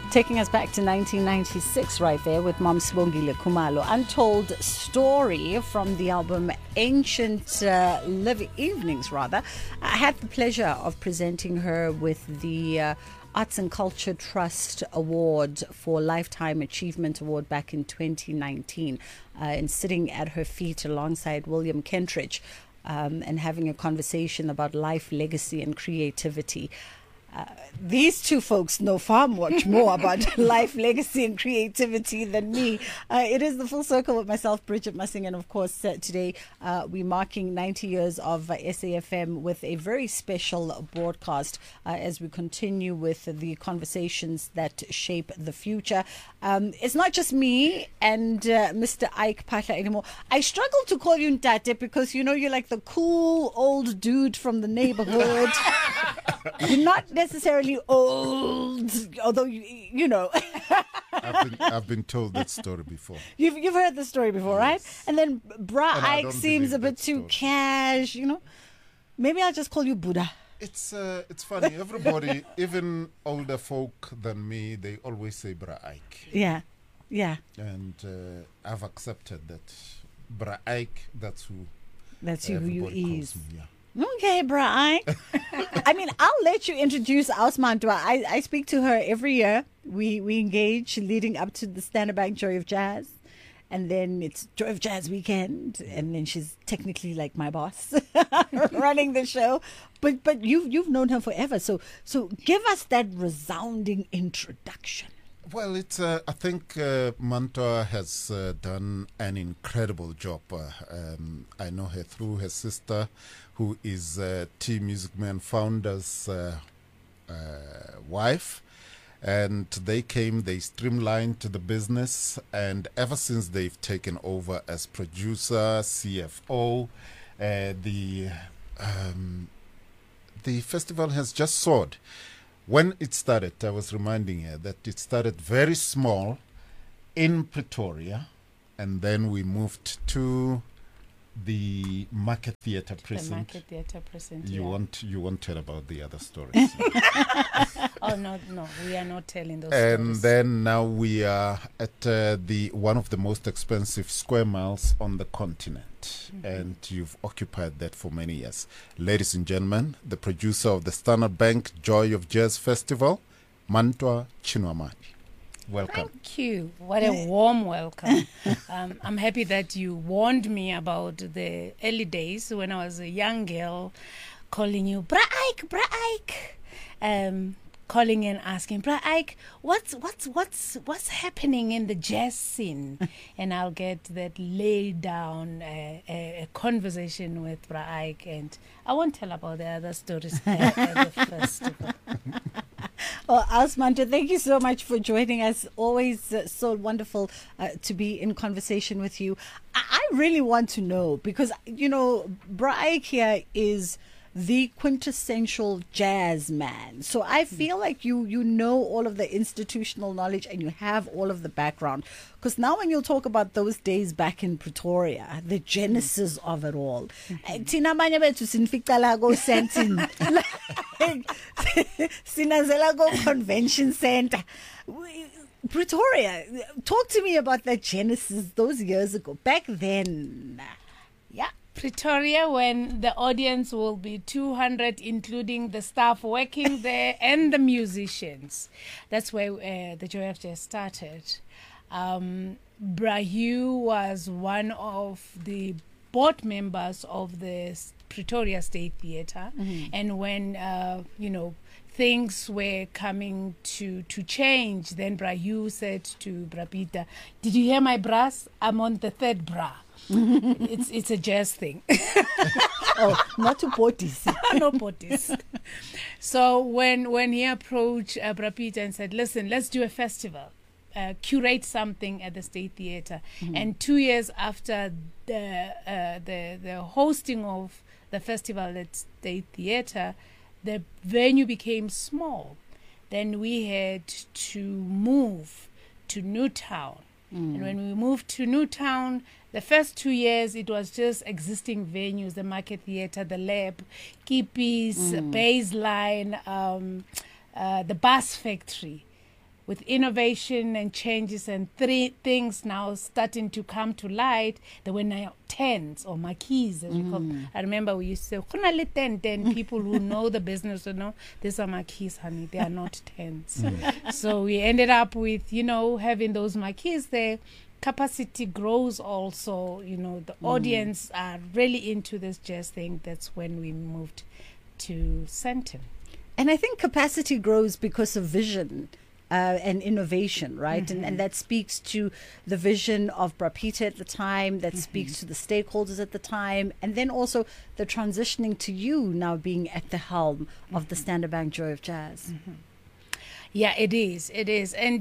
Taking us back to 1996 right there with Mom Sibongile Khumalo. Untold story from the album Ancient Evenings, rather. I had the pleasure of presenting her with the Arts and Culture Trust Award for Lifetime Achievement Award back in 2019 and sitting at her feet alongside William Kentridge and having a conversation about life, legacy and creativity. These two folks know far much more about life, legacy and creativity than me. It is the Full Circle with myself, Bridget Massing, and of course today we're marking 90 years of SAFM with a very special broadcast as we continue with the conversations that shape the future. It's not just me and Mr. Ike Phahla anymore. I struggle to call you Ntate because, you know, you're like the cool old dude from the neighborhood. You're not necessarily old, although you know. I've been told that story before. You've heard the story before, Yes. Right? And then Bra And I Ike don't seems a believe bit that too story. cash, you know. Maybe I'll just call you Buddha. It's funny. Everybody, even older folk than me, they always say Bra Ike. Yeah. And I've accepted that Bra Ike, that's who That's who you everybody calls is. me. Yeah. Okay, Bra Ike. I mean, I'll let you introduce Ausmantua. I speak to her every year. We engage leading up to the Standard Bank Joy of Jazz. And then it's Joy of Jazz weekend. And then she's technically like my boss running the show. But you've known her forever. So give us that resounding introduction. Well, it's. I think Mantua has done an incredible job. I know her through her sister, who is T Music Man founder's wife. And they streamlined the business. And ever since they've taken over as producer, CFO, the festival has just soared. When it started, I was reminding her that it started very small in Pretoria, and then we moved to the Market Theatre Precinct. The Market Theatre Precinct. You yeah. won't tell about the other stories. Oh no, we are not telling those And stories. then now we are at the one of the most expensive square miles on the continent. And you've occupied that for many years. Ladies and gentlemen, the producer of the Standard Bank Joy of Jazz Festival, Mantua Chinwamani. Welcome. Thank you. What a warm welcome. I'm happy that you warned me about the early days when I was a young girl, calling you Bra Ike. Calling and asking, Bra Ike, what's happening in the jazz scene? And I'll get that laid down a conversation with Bra Ike, and I won't tell about the other stories at the festival. Well, Ausmantua, thank you so much for joining us. Always so wonderful to be in conversation with you. I really want to know because, you know, Bra Ike here is the quintessential jazz man. So I feel like you know all of the institutional knowledge and you have all of the background. Because now when you talk about those days back in Pretoria, the genesis of it all. Tina abanye bethu sinfica la go Sentin. Sinazela go Convention Center. Pretoria, talk to me about that genesis those years ago. Back then. Yeah. Pretoria, when the audience will be 200, including the staff working there and the musicians. That's where the Joy of Jazz started. Brahu was one of the board members of the Pretoria State Theatre. And when, things were coming to change, then Brahu said to Brapita, "Did you hear my brass? I'm on the third bra." It's a jazz thing. Oh, not to poties. No poties. So when he approached Brapita and said, "Listen, let's do a festival, curate something at the State Theatre," and 2 years after the hosting of the festival at State Theatre, the venue became small. Then we had to move to Newtown. And when we moved to Newtown, the first 2 years, it was just existing venues, the Market Theatre, the Lab, Kippies, Baseline, the Bus Factory. with innovation and changes and things now starting to come to light, there were now tents or marquees, as we call them. I remember we used to say, "Khonale tent," and people who know the business will know, these are marquees, honey, they are not tents. So we ended up with, having those marquees there. Capacity grows also, the audience are really into this jazz thing. That's when we moved to Sandton. And I think capacity grows because of vision and innovation, right? And that speaks to the vision of Brapita at the time, that speaks to the stakeholders at the time, and then also the transitioning to you now being at the helm of the Standard Bank Joy of Jazz. Yeah, it is. It is. And,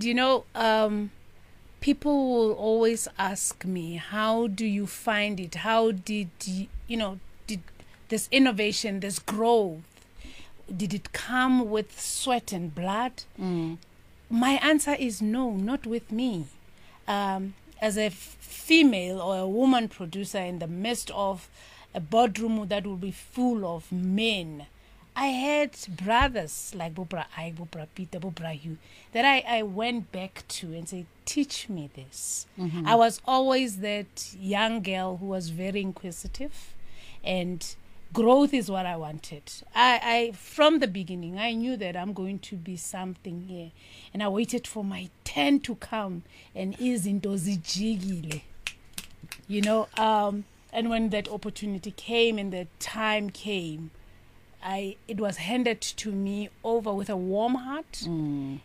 people will always ask me, how do you find it? How did did this innovation, this growth, did it come with sweat and blood? My answer is no, not with me. As a female or a woman producer in the midst of a boardroom that will be full of men, I had brothers like Bobra Peter, Bobra you, that I went back to and said, teach me this. I was always that young girl who was very inquisitive, and growth is what I wanted. I from the beginning, I knew that I'm going to be something here. And I waited for my turn to come, and izinto zijigile. And when that opportunity came and the time came, it was handed to me over with a warm heart and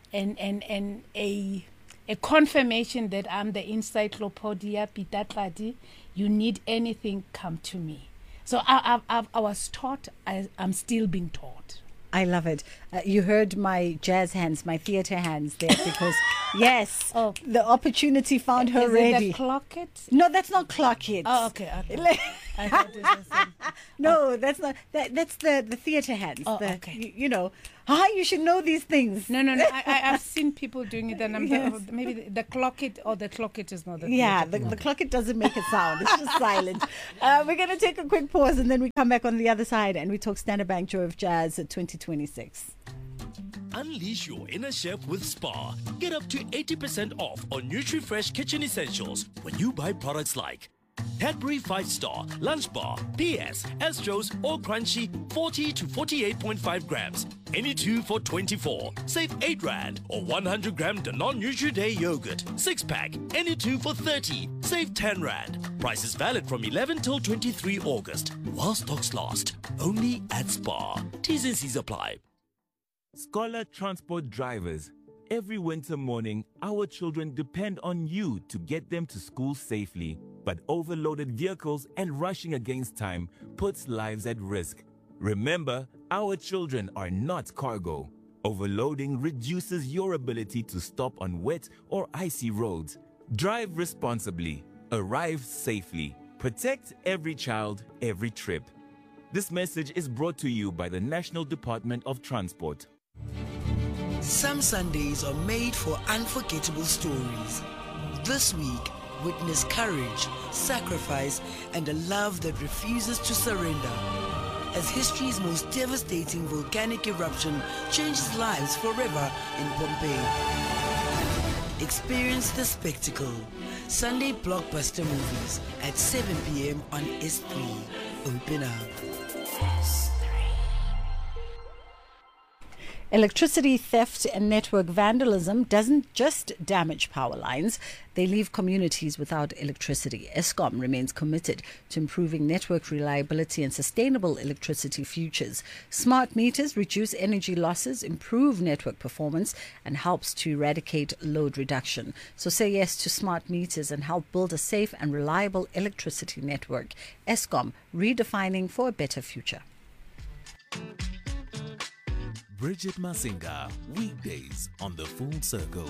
a confirmation that I'm the encyclopedia Pitatladi. You need anything, come to me. So I was taught, I'm still being taught. I love it. You heard my jazz hands, my theater hands there, because yes, the opportunity found her ready. Is that clock it? No, that's not clock it. Oh, okay. I thought it was no, that's not. That's the theater hands. Oh, okay. You should know these things. No. I've seen people doing it, and maybe the clock it or the clock it is not the the clock it doesn't make a sound. It's just silent. We're going to take a quick pause, and then we come back on the other side, and we talk Standard Bank Joy of Jazz 2026. Unleash your inner chef with Spar. Get up to 80% off on NutriFresh kitchen essentials when you buy products like Cadbury 5-Star, Lunch Bar, PS, Astros, or Crunchy 40 to 48.5 grams. Any two for 24. Save 8 Rand. Or 100 gram Danone Nutri-Day yogurt. 6-pack. Any two for 30. Save 10 Rand. Price is valid from 11 till 23 August. While stocks last. Only at Spar. T's and C's apply. Scholar Transport drivers, every winter morning, our children depend on you to get them to school safely. But overloaded vehicles and rushing against time puts lives at risk. Remember, our children are not cargo. Overloading reduces your ability to stop on wet or icy roads. Drive responsibly. Arrive safely. Protect every child, every trip. This message is brought to you by the National Department of Transport. Some Sundays are made for unforgettable stories. This week, witness courage, sacrifice, and a love that refuses to surrender. As history's most devastating volcanic eruption changes lives forever in Pompeii. Experience the spectacle. Sunday blockbuster movies at 7 p.m. on S3. Open up. Electricity theft and network vandalism doesn't just damage power lines, they leave communities without electricity. Eskom remains committed to improving network reliability and sustainable electricity futures. Smart meters reduce energy losses, improve network performance, and helps to eradicate load reduction. So say yes to smart meters and help build a safe and reliable electricity network. Eskom, redefining for a better future. Bridget Masinga, weekdays on The Full Circle.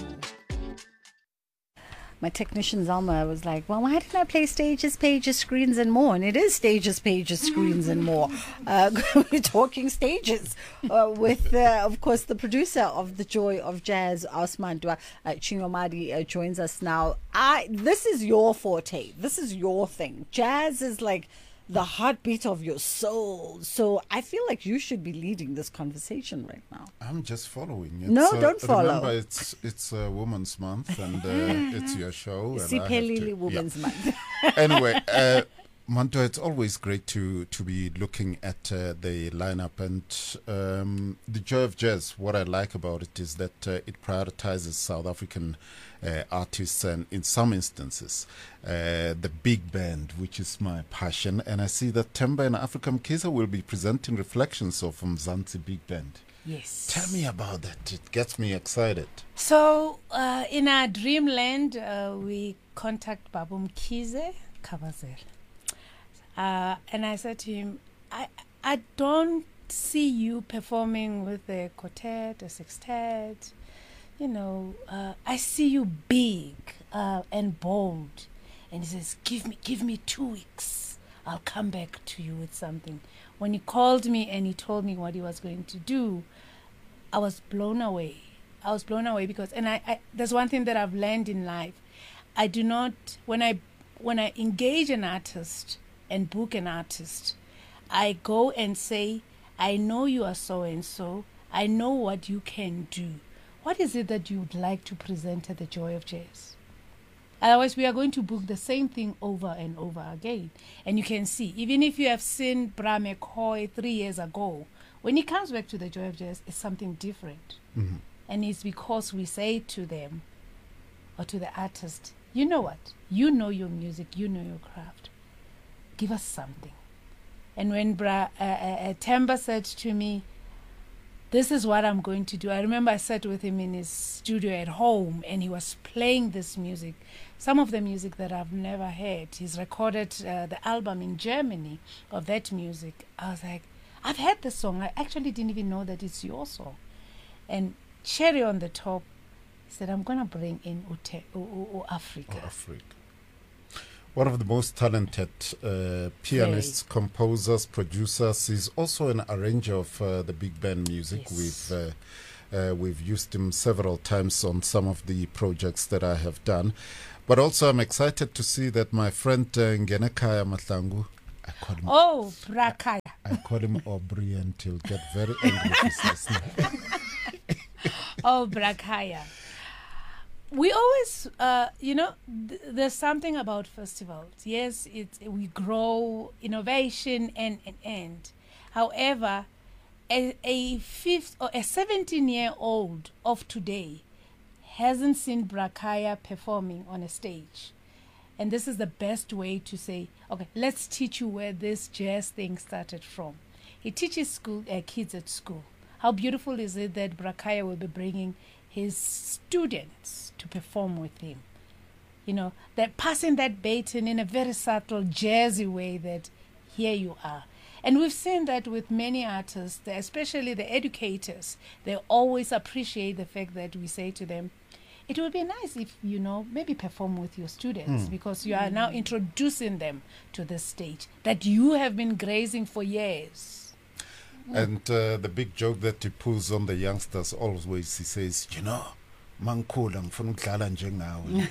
My technician Zalma was like, well, why didn't I play Stages, Pages, Screens and More? And it is Stages, Pages, Screens and More. We're talking stages with, of course, the producer of The Joy of Jazz, Osman Dwa Chinyomadi, joins us now. This is your forte. This is your thing. Jazz is like the heartbeat of your soul. So I feel like you should be leading this conversation right now. I'm just following. No, don't follow. Remember, it's Women's Month, and it's your show. And I have Siphelile to- Women's yeah. Month. Anyway, Monto, it's always great to be looking at the lineup, and the Joy of Jazz. What I like about it is that it prioritizes South African artists, and in some instances, the big band, which is my passion. And I see that Themba and Africa Mkhize will be presenting reflections of Mzansi Big Band. Yes. Tell me about that. It gets me excited. So, in our dreamland, we contact Babu Mkhize Kabazela. And I said to him, I don't see you performing with a quartet, a sextet. You know, I see you big and bold. And he says, give me 2 weeks. I'll come back to you with something. When he called me and he told me what he was going to do, I was blown away. I was blown away because, and I there's one thing that I've learned in life. I do not, when I engage an artist and book an artist, I go and say, I know you are so and so. I know what you can do. What is it that you would like to present at the Joy of Jazz? Otherwise, we are going to book the same thing over and over again. And you can see, even if you have seen Bra McCoy 3 years ago, when he comes back to the Joy of Jazz, it's something different. Mm-hmm. And it's because we say to them, or to the artist, you know what? You know your music, you know your craft. Give us something. And when Themba said to me, this is what I'm going to do. I remember I sat with him in his studio at home and he was playing this music, some of the music that I've never heard. He's recorded the album in Germany of that music. I was like, I've heard the song. I actually didn't even know that it's your song. And cherry on the top, he said, I'm going to bring in Africa. Africa. One of the most talented pianists, composers, producers. He's also an arranger of the big band music. Yes. We've used him several times on some of the projects that I have done. But also I'm excited to see that my friend Ngenekaya Mahlangu, I call him Brakaya. I call him Aubrey and he'll get very angry if he says no. Brakaya. We always, there's something about festivals. Yes, we grow innovation and. However, a 17-year-old of today hasn't seen Brakaya performing on a stage. And this is the best way to say, okay, let's teach you where this jazz thing started from. He teaches kids at school. How beautiful is it that Brakaya will be bringing his students to perform with him? You know, that passing that baton in a very subtle, jazzy way that here you are. And we've seen that with many artists, especially the educators. They always appreciate the fact that we say to them, it would be nice if, maybe perform with your students because you are now introducing them to the stage that you have been grazing for years. And the big joke that he pulls on the youngsters always, he says, mangikhula ngifuna ukudlala njengawe.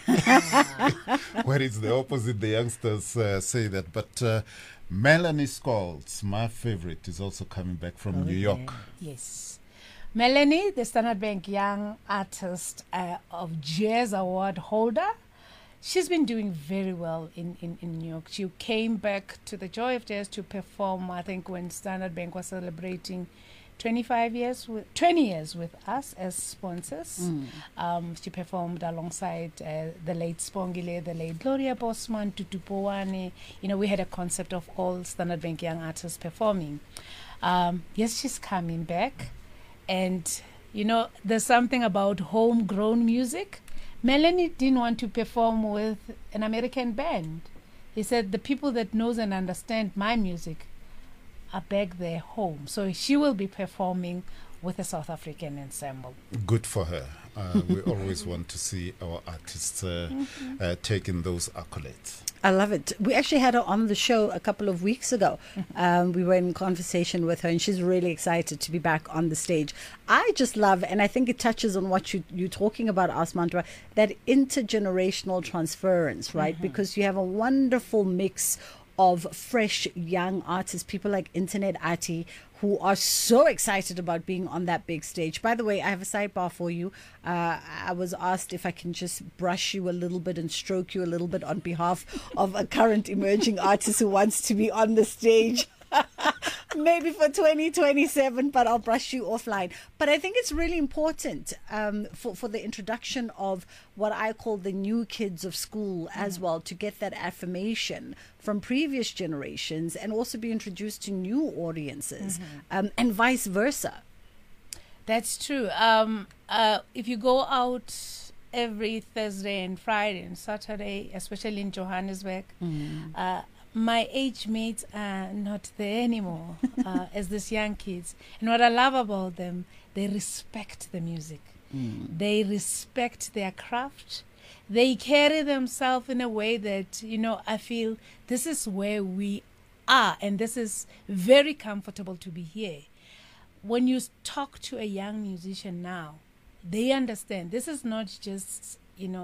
Where it's the opposite, the youngsters say that. But Melanie Scholz, my favorite, is also coming back from New York. Yes. Melanie, the Standard Bank Young Artist of Jazz Award holder, she's been doing very well in New York. She came back to the Joy of Jazz to perform, I think, when Standard Bank was celebrating 20 years with us as sponsors. She performed alongside the late Spongile, the late Gloria Bosman, Tutu Powane. We had a concept of all Standard Bank Young Artists performing. Yes, she's coming back. And, there's something about homegrown music. Melanie didn't want to perform with an American band. He said, the people that knows and understand my music are back there home. So she will be performing with a South African ensemble. Good for her. We always want to see our artists taking those accolades. I love it. We actually had her on the show a couple of weeks ago. We were in conversation with her and she's really excited to be back on the stage. I just love, and I think it touches on what you're talking about, Asmandra, that intergenerational transference, right? Because you have a wonderful mix of fresh young artists, people like Internet Ati, who are so excited about being on that big stage. By the way, I have a sidebar for you. I was asked if I can just brush you a little bit and stroke you a little bit on behalf of a current emerging artist who wants to be on the stage. Maybe for 2027, but I'll brush you offline. But I think it's really important for the introduction of what I call the new kids of school as well, to get that affirmation from previous generations and also be introduced to new audiences, and vice versa. That's true. If you go out every Thursday and Friday and Saturday, especially in Johannesburg, my age mates are not there anymore as these young kids. And what I love about them, they respect the music. They respect their craft. They carry themselves in a way that, I feel this is where we are, and this is very comfortable to be here. When you talk to a young musician now, they understand this is not just,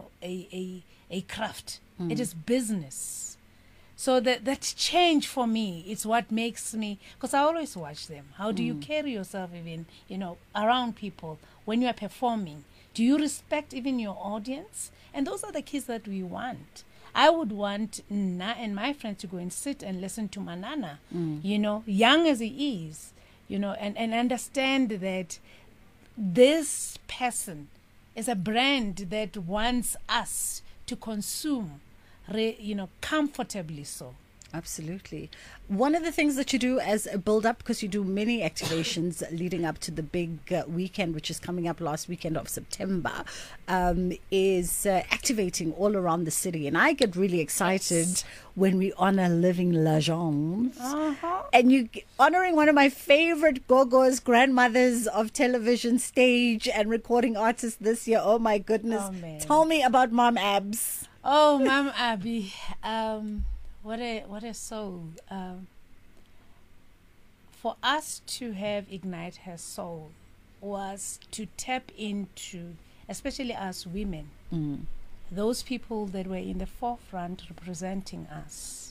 a craft. It is business. So that change for me is what makes me, because I always watch them. How do you carry yourself even, around people when you are performing? Do you respect even your audience? And those are the kids that we want. I would want Na and my friends to go and sit and listen to Manana, young as he is, and understand that this person is a brand that wants us to consume, comfortably so. Absolutely. One of the things that you do as a build-up, because you do many activations leading up to the big weekend, which is coming up last weekend of September, is activating all around the city. And I get really excited when we honor living legends. And you honoring one of my favorite Gogos, grandmothers of television, stage, and recording artists this year. Oh, my goodness. Oh, tell me about Mom Abs. Oh, Mom Abby, what a soul. For us to have Ignite Her Soul was to tap into, especially us women, those people that were in the forefront representing us.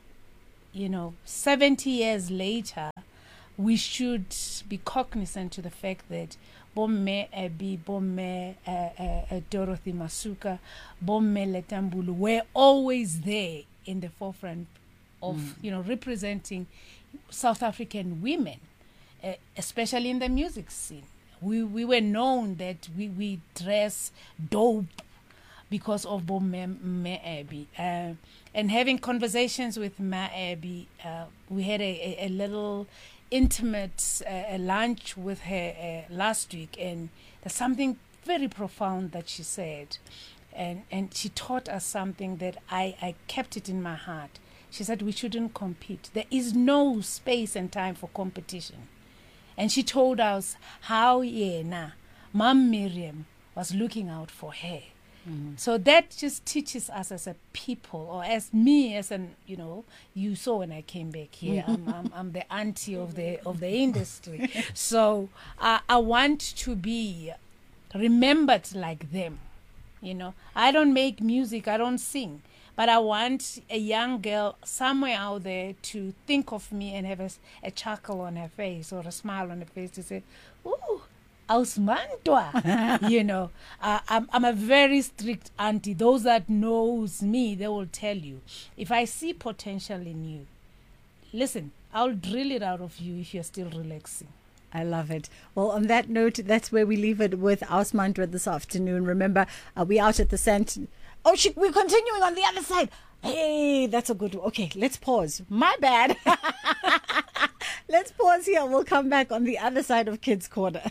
70 years later, we should be cognizant to the fact that Bomme Abby, Bomme Dorothy Masuka, Bomme Letambulu were always there in the forefront of, representing South African women, especially in the music scene. We were known that we dress dope because of Bomme Abby. And having conversations with Ma Abby, we had a little intimate lunch with her last week, and there's something very profound that she said, and she taught us something that I kept it in my heart. She said we shouldn't compete. There is no space and time for competition. And she told us how Mom Miriam was looking out for her. So that just teaches us as a people, or as me, as an you saw when I came back here. I'm the auntie of the industry. So I want to be remembered like them. I don't make music, I don't sing, but I want a young girl somewhere out there to think of me and have a chuckle on her face or a smile on her face to say, "Ooh, Ausmantwa." I'm a very strict auntie. Those that knows me, they will tell you, if I see potential in you, listen, I'll drill it out of you if you're still relaxing. I love it. Well, on that note, that's where we leave it with Ausmantwa this afternoon. Remember, we're out at the center. Oh, we're continuing on the other side. Hey, that's a good one. Okay, let's pause. My bad. Let's pause here. We'll come back on the other side of Kids Corner.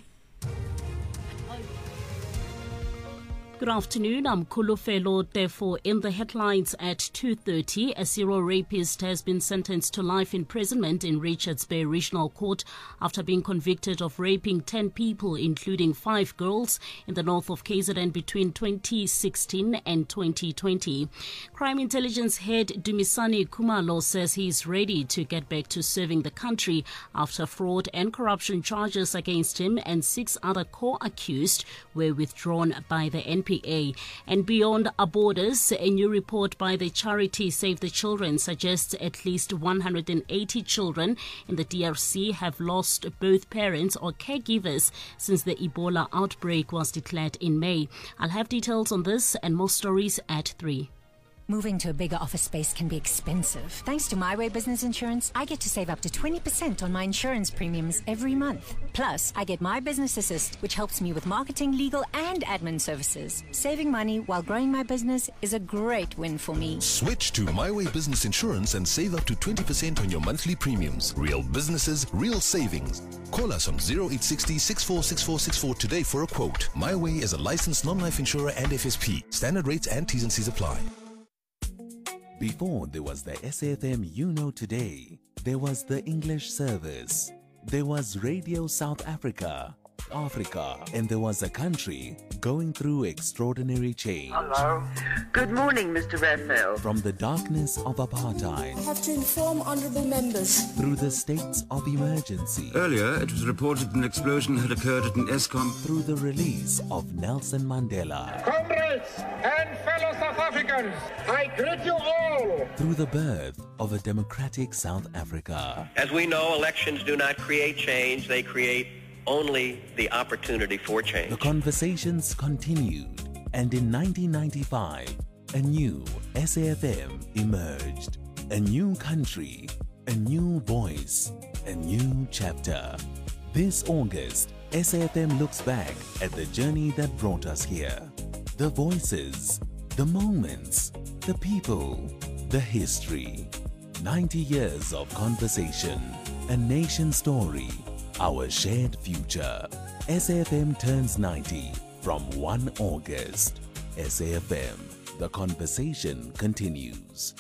Good afternoon, I'm Kulufelo Tefo. In the headlines at 2:30, a serial rapist has been sentenced to life imprisonment in Richards Bay Regional Court after being convicted of raping 10 people, including 5 girls, in the north of KZN between 2016 and 2020. Crime Intelligence Head Dumisani Khumalo says he is ready to get back to serving the country after fraud and corruption charges against him and 6 other co-accused were withdrawn by the NPA. GPA. And beyond our borders, a new report by the charity Save the Children suggests at least 180 children in the DRC have lost both parents or caregivers since the Ebola outbreak was declared in May. I'll have details on this and more stories at 3. Moving to a bigger office space can be expensive. Thanks to My Way Business Insurance, I get to save up to 20% on my insurance premiums every month. Plus, I get My Business Assist, which helps me with marketing, legal, and admin services. Saving money while growing my business is a great win for me. Switch to My Way Business Insurance and save up to 20% on your monthly premiums. Real businesses, real savings. Call us on 0860 646464 today for a quote. My Way is a licensed non-life insurer and FSP. Standard rates and T's and C's apply. Before there was the SAFM you know today, there was the English service, there was Radio South Africa, and there was a country going through extraordinary change. Hello. Good morning, Mr. Raphael. From the darkness of apartheid, I have to inform honourable members. Through the states of emergency. Earlier, it was reported an explosion had occurred at an ESCOM. Through the release of Nelson Mandela. Comrades and fellow South Africans, I greet you all. Through the birth of a democratic South Africa. As we know, elections do not create change, they create only the opportunity for change. The conversations continued, and in 1995, a new SAFM emerged. A new country, a new voice, a new chapter. This August, SAFM looks back at the journey that brought us here. The voices, the moments, the people, the history. 90 years of conversation, a nation story, our shared future. SAFM turns 90 from 1 August. SAFM, the conversation continues.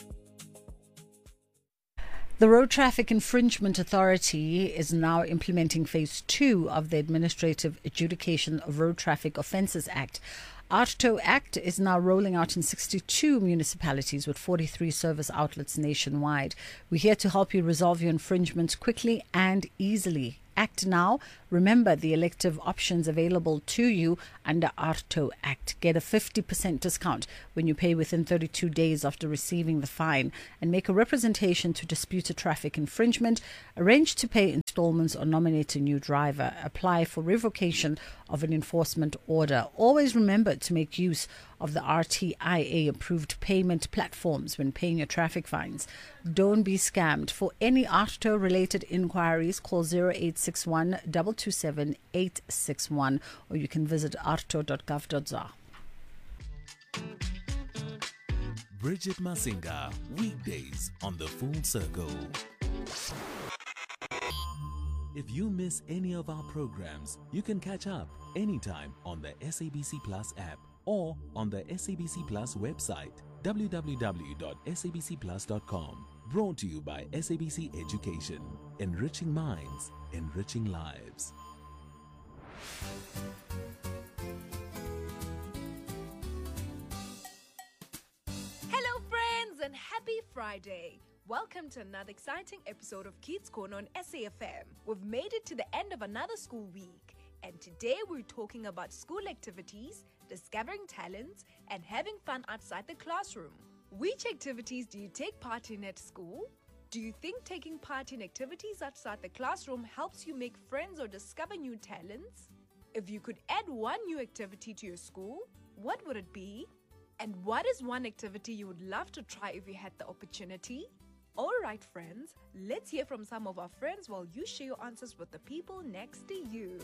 The Road Traffic Infringement Authority is now implementing Phase 2 of the Administrative Adjudication of Road Traffic Offences Act. ARTO Act is now rolling out in 62 municipalities with 43 service outlets nationwide. We're here to help you resolve your infringements quickly and easily. Act now. Remember the elective options available to you under ARTO Act. Get a 50% discount when you pay within 32 days after receiving the fine, and make a representation to dispute a traffic infringement. Arrange to pay installments or nominate a new driver. Apply for revocation of an enforcement order. Always remember to make use of the RTIA approved payment platforms when paying your traffic fines. Don't be scammed. For any ARTO related inquiries, call 0861 227 861, or you can visit arto.gov.za. Bridget Masinga, weekdays on The Full Circle. If you miss any of our programs, you can catch up anytime on the SABC Plus app or on the SABC Plus website, www.sabcplus.com. Brought to you by SABC Education. Enriching minds, enriching lives. Hello friends and happy Friday. Welcome to another exciting episode of Kids Corner on SAFM. We've made it to the end of another school week, and today we're talking about school activities, discovering talents, and having fun outside the classroom. Which activities do you take part in at school? Do you think taking part in activities outside the classroom helps you make friends or discover new talents? If you could add one new activity to your school, what would it be? And what is one activity you would love to try if you had the opportunity? Alright friends, let's hear from some of our friends while you share your answers with the people next to you.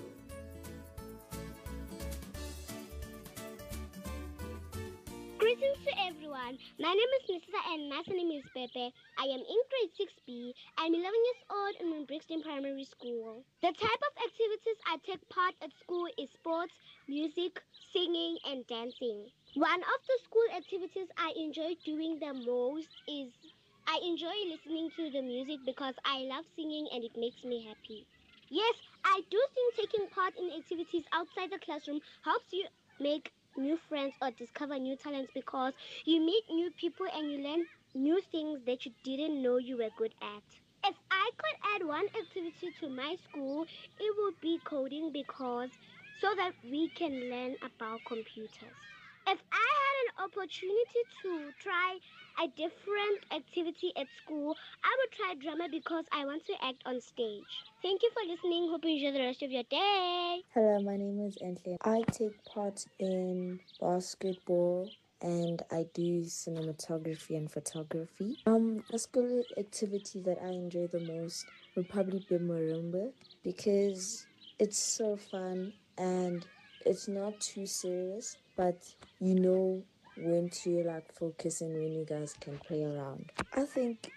Greetings to everyone. My name is Mrs. and my name is Pepe. I am in grade 6B. I'm 11 years old and in Brixton Primary School. The type of activities I take part at school is sports, music, singing, and dancing. One of the school activities I enjoy doing the most is I enjoy listening to the music because I love singing and it makes me happy. Yes, I do think taking part in activities outside the classroom helps you make new friends or discover new talents because you meet new people and you learn new things that you didn't know you were good at. If I could add one activity to my school, it would be coding because so that we can learn about computers. If I had an opportunity to try a different activity at school, I would try drama because I want to act on stage. Thank you for listening. Hope you enjoy the rest of your day. Hello, my name is Entle. I take part in basketball and I do cinematography and photography. A school activity that I enjoy the most would probably be marimba because it's so fun and it's not too serious, but you know when to focus and when you guys can play around. I think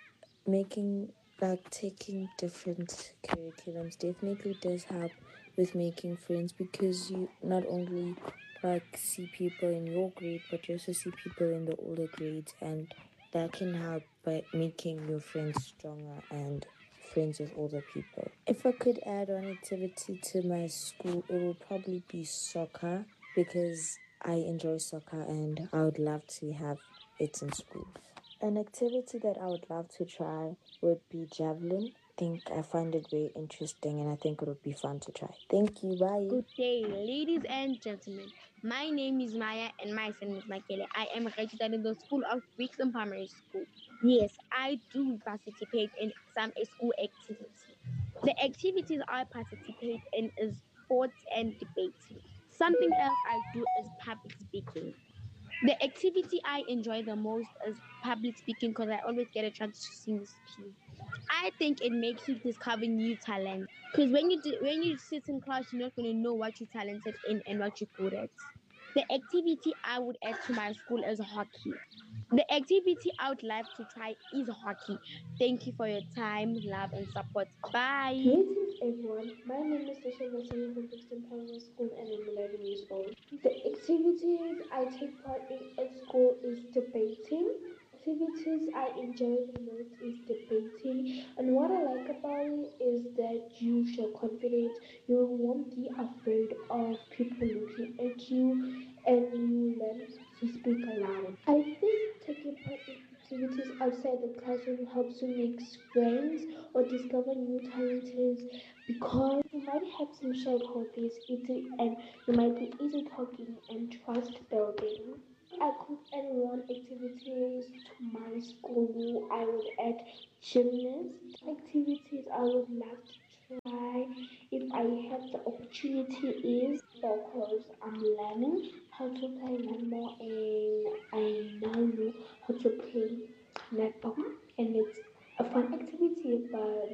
taking different curriculums definitely does help with making friends because you not only see people in your grade but you also see people in the older grades, and that can help by making your friends stronger and friends with older people. If I could add one activity to my school, it will probably be soccer because I enjoy soccer and I would love to have it in school. An activity that I would love to try would be javelin. I find it very interesting and I think it would be fun to try. Thank you. Bye. Good day, ladies and gentlemen. My name is Maya and my son is Makele. I am registered in the School of Brixton Primary School. Yes, I do participate in some school activities. The activities I participate in is sports and debating. Something else I do is public speaking. The activity I enjoy the most is public speaking because I always get a chance to speak. I think it makes you discover new talent. Because when you sit in class, you're not going to know what you're talented in and what you're good at. The activity I would add to my school is hockey. The activity I would like to try is hockey. Thank you for your time, love, and support. Bye. Greetings, everyone. My name is Tisha Vasari from Brixton Primary School and I'm 11 years old. The activities I take part in at school is debating. Activities I enjoy the most is debating, and what I like about it is that you show confidence. You won't be afraid of people looking at you, and you learn to speak aloud. I think taking part in activities outside the classroom helps you make friends or discover new talents because you might have some shared hobbies and you might be easy talking and trust building. I could add one activities to my school. I would add gymnast activities. I would love to try if I have the opportunity is because I'm learning how to play netball and I now know how to play netball and it's a fun activity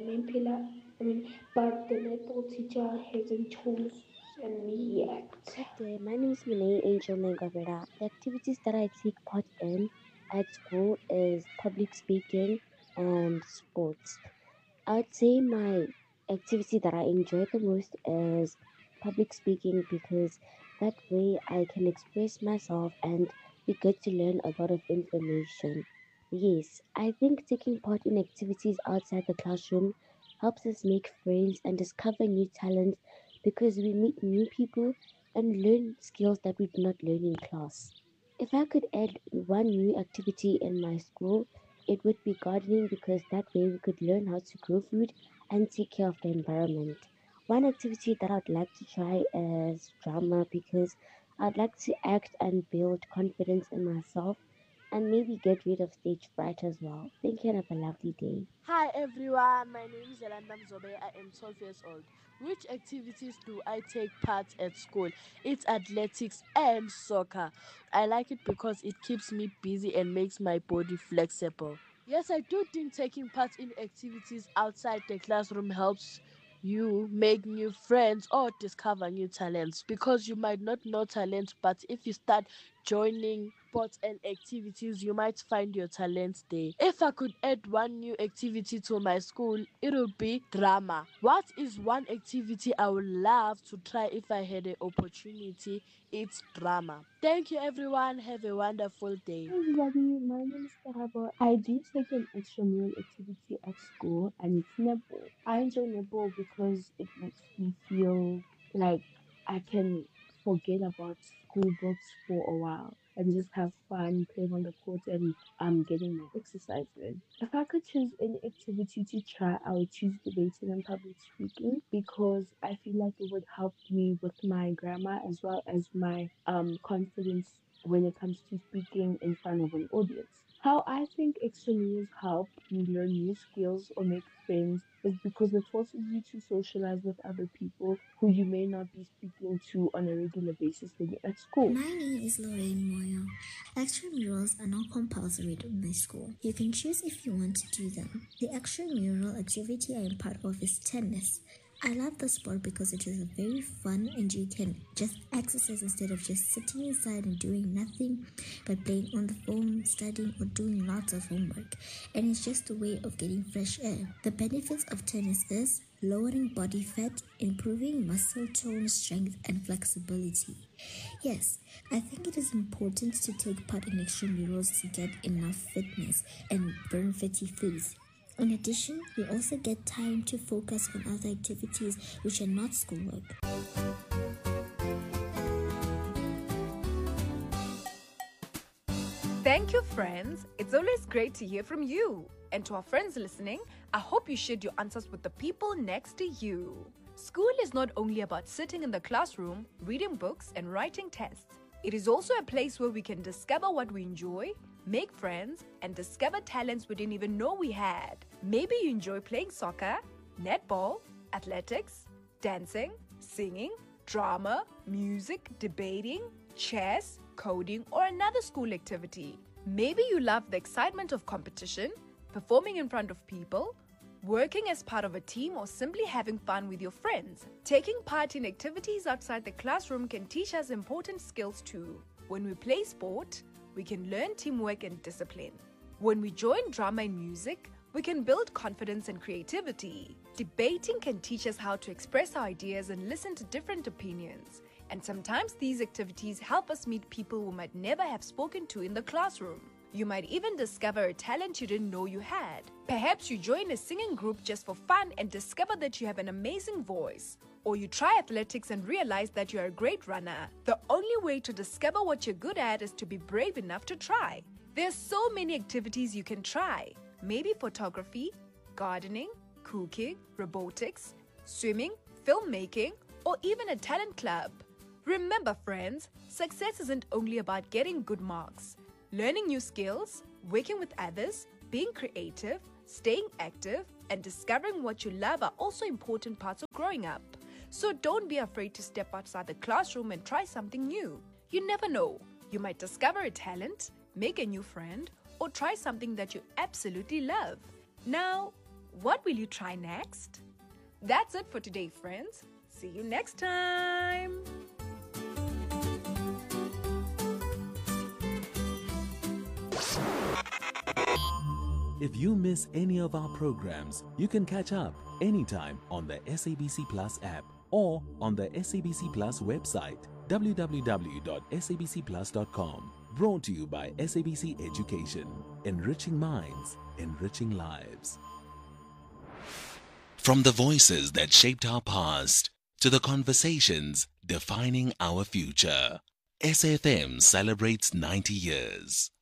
but the netball teacher hasn't chosen me yet. Okay, my name is Monet Angel Mengavera. The activities that I take part in at school is public speaking and sports. I'd say my activity that I enjoy the most is public speaking because that way I can express myself and we get to learn a lot of information. Yes, I think taking part in activities outside the classroom helps us make friends and discover new talents because we meet new people and learn skills that we do not learn in class. If I could add one new activity in my school, it would be gardening because that way we could learn how to grow food and take care of the environment. One activity that I'd like to try is drama because I'd like to act and build confidence in myself and maybe get rid of stage fright as well. Thank you and have a lovely day. Hi everyone, my name is Yolanda Mzobe. I am 12 years old. Which activities do I take part at school? It's athletics and soccer. I like it because it keeps me busy and makes my body flexible. Yes, I do think taking part in activities outside the classroom helps you make new friends or discover new talents because you might not know talent, but if you start joining sports and activities, you might find your talents there. If I could add one new activity to my school, it would be drama. What is one activity I would love to try if I had an opportunity? It's drama. Thank you, everyone. Have a wonderful day. Hi everybody, my name is Karabo. I do take an extramural activity at school and it's netball. I enjoy netball because it makes me feel like I can forget about school books for a while and just have fun playing on the court and getting my exercise in. If I could choose any activity to try, I would choose debating and public speaking because I feel like it would help me with my grammar as well as my confidence when it comes to speaking in front of an audience. How I think extramurals help you learn new skills or make friends is because it forces you to socialize with other people who you may not be speaking to on a regular basis when you're at school. My name is Lorraine Moyo. Extramurals are not compulsory at my school. You can choose if you want to do them. The extramural activity I am part of is tennis. I love the sport because it is very fun and you can just exercise instead of just sitting inside and doing nothing but playing on the phone, studying or doing lots of homework. And it's just a way of getting fresh air. The benefits of tennis is lowering body fat, improving muscle tone, strength and flexibility. Yes, I think it is important to take part in extramurals to get enough fitness and burn fatty foods. In addition, we also get time to focus on other activities which are not schoolwork. Thank you, friends. It's always great to hear from you. And to our friends listening, I hope you shared your answers with the people next to you. School is not only about sitting in the classroom, reading books, and writing tests. It is also a place where we can discover what we enjoy, make friends, and discover talents we didn't even know we had. Maybe you enjoy playing soccer, netball, athletics, dancing, singing, drama, music, debating, chess, coding, or another school activity. Maybe you love the excitement of competition, performing in front of people, working as part of a team, or simply having fun with your friends. Taking part in activities outside the classroom can teach us important skills too. When we play sport, we can learn teamwork and discipline. When we join drama and music, we can build confidence and creativity. Debating can teach us how to express our ideas and listen to different opinions. And sometimes these activities help us meet people we might never have spoken to in the classroom. You might even discover a talent you didn't know you had. Perhaps you join a singing group just for fun and discover that you have an amazing voice. Or you try athletics and realize that you are a great runner. The only way to discover what you're good at is to be brave enough to try. There's so many activities you can try. Maybe photography, gardening, cooking, robotics, swimming, filmmaking, or even a talent club. Remember, friends, success isn't only about getting good marks. Learning new skills, working with others, being creative, staying active, and discovering what you love are also important parts of growing up. So don't be afraid to step outside the classroom and try something new. You never know. You might discover a talent, make a new friend, or try something that you absolutely love. Now, what will you try next? That's it for today, friends. See you next time. If you miss any of our programs, you can catch up anytime on the SABC Plus app or on the SABC Plus website, www.sabcplus.com. Brought to you by SABC Education. Enriching minds, enriching lives. From the voices that shaped our past to the conversations defining our future, SAFM celebrates 90 years.